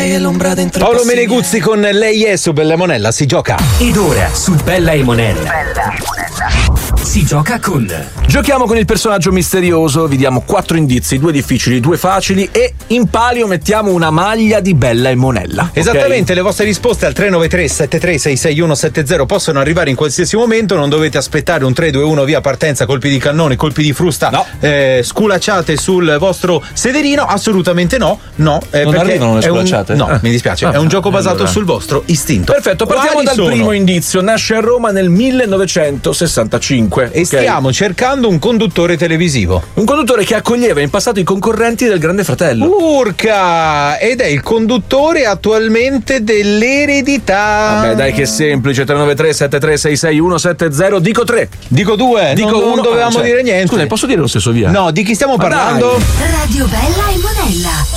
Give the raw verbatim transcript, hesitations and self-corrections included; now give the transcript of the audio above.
lei è l'ombra dentro. Paolo Meneguzzi con Lei è su Bella e Monella, si gioca. Ed ora su Bella e Monella. Bella e Monella. Si gioca con. Giochiamo con il personaggio misterioso, vi diamo quattro indizi, due difficili, due facili e in palio mettiamo una maglia di Bella e Monella. Esattamente, okay? Le vostre risposte al tre nove tre sette tre sei sei uno sette zero possono arrivare in qualsiasi momento, non dovete aspettare un tre due uno via partenza, colpi di cannone, colpi di frusta, no. eh, sculacciate sul vostro sederino, assolutamente no, no. Eh, non perché arrivano le sculacciate? Un, no, ah. mi dispiace, ah, è un gioco basato allora. sul vostro istinto. Perfetto, partiamo Quali dal sono? primo indizio, nasce a Roma nel millenovecentosessantacinque. E okay. stiamo cercando un conduttore televisivo. Un conduttore che accoglieva in passato i concorrenti del Grande Fratello. Urca! Ed è il conduttore attualmente dell'Eredità. Vabbè, dai che è semplice, tre nove tre sette tre sei sei uno sette zero, dico tre. Dico due, dico non, uno. non dovevamo ah, cioè, dire niente. Scusa, posso dire lo stesso via? No, di chi stiamo Ma parlando? Dai. Radio Bella e Monella.